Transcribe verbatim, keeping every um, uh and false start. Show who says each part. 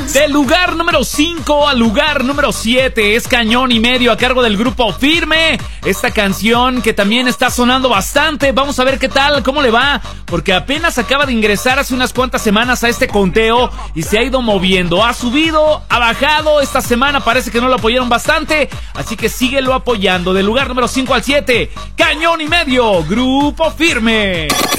Speaker 1: Del lugar número cinco al lugar número siete es Cañón y Medio a cargo del grupo Firme. Esta canción que también está sonando bastante. Vamos a ver qué tal, cómo le va, porque apenas acaba de ingresar hace unas cuantas semanas a este conteo y se ha ido moviendo. Ha subido, ha bajado. Esta semana parece que no lo apoyaron bastante, así que síguelo apoyando. Del lugar número cinco al siete, Cañón y Medio, grupo Firme.